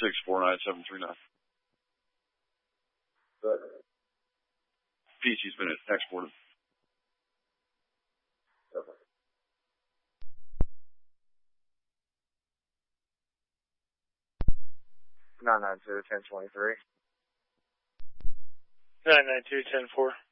996-49739. Good. PC's been exported. Okay. 992-1023. 992-10-4.